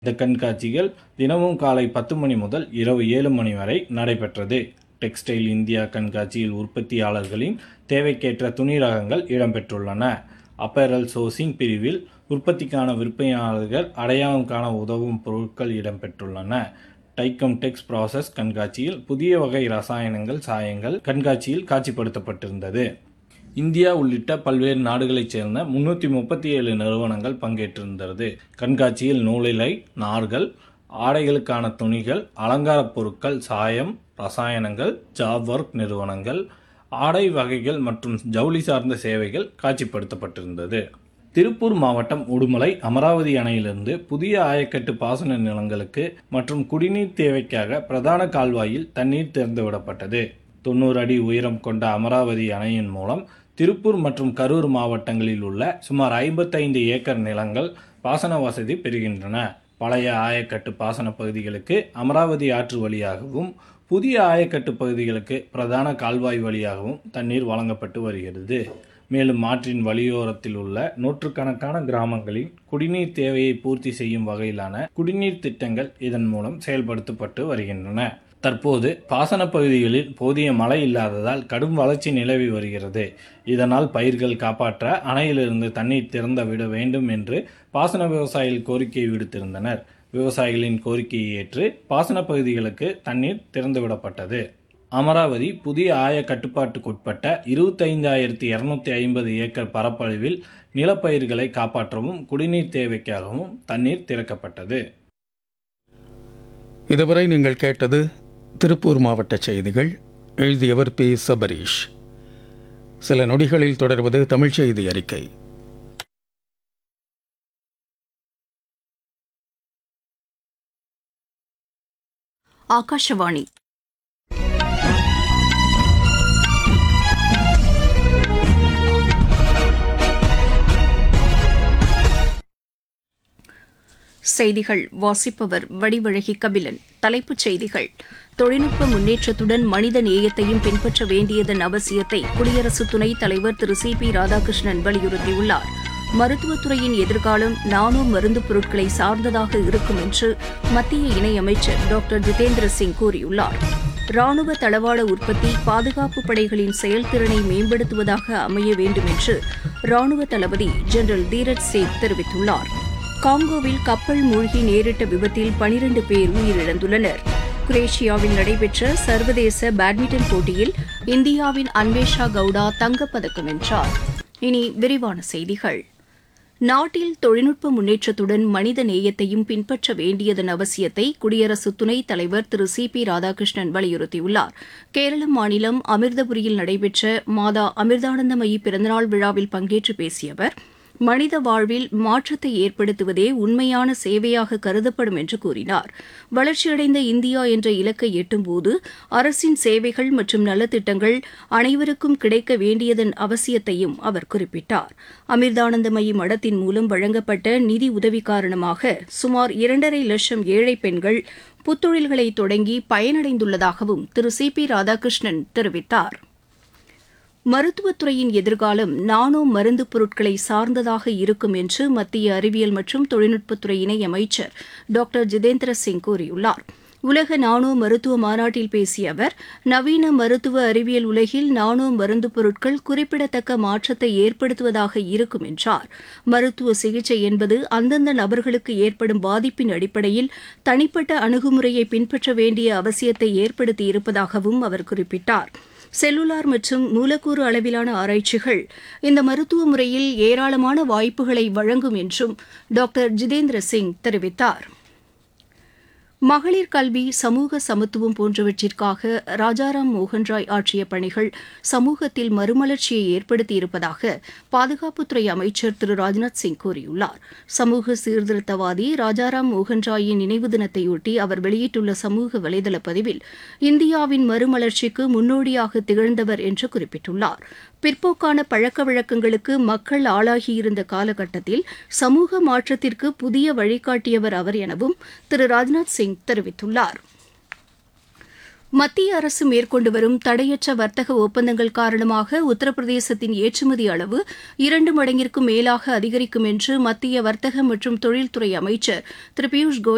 இந்த கண்காட்சிகள் தினமும் காலை 10 மணி முதல் இரவு 7 மணி வரை நடைபெற்றது. டெக்ஸ்டைல் இந்தியா கண்காட்சியில் உற்பத்தியாளர்களின் தேவைக்கேற்ற துணி ரகங்கள் இடம்பெற்றுள்ளன. அப்பேரல் சோர்சிங் பிரிவில் உற்பத்திக்கான விற்பனையாளர்கள் அடையாளம் காண உதவும் பொருட்கள் இடம்பெற்றுள்ளன. டைக்கம் டெக்ஸ் ப்ராசஸ் கண்காட்சியில் புதிய வகை ரசாயனங்கள் சாயங்கள் கண்காட்சியில் காட்சிப்படுத்தப்பட்டிருந்தது. இந்தியா உள்ளிட்ட பல்வேறு நாடுகளைச் சேர்ந்த 337 நிறுவனங்கள் பங்கேற்றிருந்தது. கண்காட்சியில் நூலிழை, நார்கள், ஆடைகளுக்கான துணிகள், அலங்காரப் பொருட்கள், சாயம், ரசாயனங்கள், ஜாப் ஒர்க் நிறுவனங்கள், ஆடை வகைகள் மற்றும் ஜவுளி சார்ந்த சேவைகள் காட்சிப்படுத்தப்பட்டிருந்தது. திருப்பூர் மாவட்டம் உடுமலை அமராவதி அணையிலிருந்து புதிய ஆயக்கட்டு பாசன நிலங்களுக்கு மற்றும் குடிநீர் தேவைக்காக பிரதான கால்வாயில் தண்ணீர் திறந்துவிடப்பட்டது. 90 அடி உயரம் கொண்ட அமராவதி அணையின் மூலம் திருப்பூர் மற்றும் கரூர் மாவட்டங்களில் உள்ள சுமார் 55 ஏக்கர் நிலங்கள் பாசன வசதி பெறுகின்றன. பழைய ஆயக்கட்டு பாசன பகுதிகளுக்கு அமராவதி ஆற்று வழியாகவும், புதிய ஆயக்கட்டு பகுதிகளுக்கு பிரதான கால்வாய் வழியாகவும் தண்ணீர் வழங்கப்பட்டு வருகிறது. மேலும் ஆற்றின் வழியோரத்தில் உள்ள நூற்றுக்கணக்கான கிராமங்களின் குடிநீர் தேவையை பூர்த்தி செய்யும் வகையிலான குடிநீர் திட்டங்கள் இதன் மூலம் செயல்படுத்தப்பட்டு வருகின்றன. தற்போது பாசன பகுதிகளில் போதிய மழை இல்லாததால் கடும் வறட்சி நிலவி வருகிறது. இதனால் பயிர்கள் காப்பாற்ற அணையிலிருந்து தண்ணீர் திறந்து விட வேண்டும் என்று பாசன விவசாயிகள் கோரிக்கை விடுத்திருந்தனர். விவசாயிகளின் கோரிக்கையை ஏற்று பாசன பகுதிகளுக்கு தண்ணீர் திறந்துவிடப்பட்டது. அமராவதி புதிய ஆய கட்டுப்பாட்டுக்குட்பட்ட 25,250 ஏக்கர் பரப்பளவில் நிலப்பயிர்களை காப்பாற்றவும் குடிநீர் தேவைக்காகவும் தண்ணீர் திறக்கப்பட்டது. இதுவரை நீங்கள் கேட்டது திருப்பூர் மாவட்ட செய்திகள். எழுதியவர் பி. சபரீஷ். சில நொடிகளில் தொடர்வது தமிழ் செய்தி அறிக்கை. ஆகாஷவாணி. செய்திகள் வாசிப்பவர் வடிவழகி கபிலன். தலைப்புச் செய்திகள். தொழில்நுட்ப முன்னேற்றத்துடன் மனித நேயத்தையும் பின்பற்ற வேண்டியதன் அவசியத்தை குடியரசு துணைத் தலைவர் திரு சி பி ராதாகிருஷ்ணன் வலியுறுத்தியுள்ளார். மருத்துவத்துறையின் எதிர்காலம் நானோ மருந்து பொருட்களை சார்ந்ததாக இருக்கும் என்று மத்திய இணையமைச்சர் டாக்டர் ஜிதேந்திர சிங் கூறியுள்ளார். ராணுவ தளவாட உற்பத்தி பாதுகாப்பு படைகளின் செயல்திறனை மேம்படுத்துவதாக அமைய வேண்டும் என்று ராணுவ தளபதி ஜெனரல் தீரஜ் சேத் தெரிவித்துள்ளார். காங்கோவில் கப்பல் மூழ்கி நேரிட்ட விபத்தில் 12 பேர் உயிரிழந்துள்ளனர். குரேஷியாவில் நடைபெற்ற சர்வதேச பேட்மிண்டன் போட்டியில் இந்தியாவின் அன்வேஷா கவுடா தங்கப்பதக்கம் வென்றார். இனி விரிவான செய்திகள். நாட்டில் தொழில்நுட்ப முன்னேற்றத்துடன் மனித நேயத்தையும் பின்பற்ற வேண்டியதன் அவசியத்தை குடியரசு துணைத் தலைவர் திரு சி பி ராதாகிருஷ்ணன் வலியுறுத்தியுள்ளார். கேரள மாநிலம் அமிர்தபுரியில் நடைபெற்ற மாதா அமிர்தானந்தமயி பிறந்தநாள் விழாவில் பங்கேற்று பேசிய அவர், மனித வாழ்வில் மாற்றத்தை ஏற்படுத்துவதே உண்மையான சேவையாக கருதப்படும் என்று கூறினார். வளர்ச்சியடைந்த இந்தியா என்ற இலக்கை எட்டும்போது அரசின் சேவைகள் மற்றும் நலத்திட்டங்கள் அனைவருக்கும் கிடைக்க வேண்டியதன் அவசியத்தையும் அவர் குறிப்பிட்டார். அமிர்தானந்தமயி மடத்தின் மூலம் வழங்கப்பட்ட நிதி உதவி காரணமாக சுமார் 2.5 லட்சம் ஏழை பெண்கள் புத்தொழில்களை தொடங்கி பயனடைந்துள்ளதாகவும் திரு சி பி ராதாகிருஷ்ணன் தெரிவித்தார். மருத்துவத்துறையின் எதிர்காலம் நானோ மருந்து பொருட்களை சார்ந்ததாக இருக்கும் என்று மத்திய அறிவியல் மற்றும் தொழில்நுட்பத்துறை இணையமைச்சர் டாக்டர் ஜிதேந்திர சிங் கூறியுள்ளார். உலக நானோ மருத்துவ மாநாட்டில் பேசிய அவர், நவீன மருத்துவ அறிவியல் உலகில் நானோ மருந்து பொருட்கள் குறிப்பிடத்தக்க மாற்றத்தை ஏற்படுத்துவதாக இருக்கும் என்றார். மருத்துவ சிகிச்சை என்பது அந்தந்த நபர்களுக்கு ஏற்படும் பாதிப்பின் அடிப்படையில் தனிப்பட்ட அணுகுமுறையை பின்பற்ற வேண்டிய அவசியத்தை ஏற்படுத்தியிருப்பதாகவும் அவர் குறிப்பிட்டார். செல்லுலார் மற்றும் மூலக்கூறு அளவிலான ஆராய்ச்சிகள் இந்த மருத்துவ முறையில் ஏராளமான வாய்ப்புகளை வழங்கும் என்றும் டாக்டர் ஜிதேந்திர சிங் தெரிவித்தார். மகளிர் கல்வி, சமூக சமத்துவம் போன்றவற்றிற்காக ராஜாராம் மோகன் ராய் ஆற்றிய பணிகள் சமூகத்தில் மறுமலர்ச்சியை ஏற்படுத்தியிருப்பதாக பாதுகாப்புத்துறை அமைச்சர் திரு ராஜ்நாத் சிங் கூறியுள்ளார். சமூக சீர்திருத்தவாதி ராஜாராம் மோகன் ராயின் நினைவு தினத்தையொட்டி அவர் வெளியிட்டுள்ள சமூக வலைதள பதிவில், இந்தியாவின் மறுமலர்ச்சிக்கு முன்னோடியாக திகழ்ந்தவர் என்று குறிப்பிட்டுள்ளார். பிற்போக்கான பழக்க வழக்கங்களுக்கு மக்கள் ஆளாகியிருந்த காலகட்டத்தில் சமூக மாற்றத்திற்கு புதிய வழிகாட்டியவர் அவர் எனவும் திரு ராஜ்நாத் சிங் தெரிவித்துள்ளார். மத்திய அரசு மேற்கொண்டு வரும் தடையற்ற வர்த்தக ஒப்பந்தங்கள் காரணமாக உத்தரப்பிரதேசத்தின் ஏற்றுமதி அளவு 2 மடங்கிற்கும் மேலாக அதிகரிக்கும் என்று மத்திய வர்த்தக மற்றும் தொழில்துறை அமைச்சர் திரு பியூஷ் கோயல்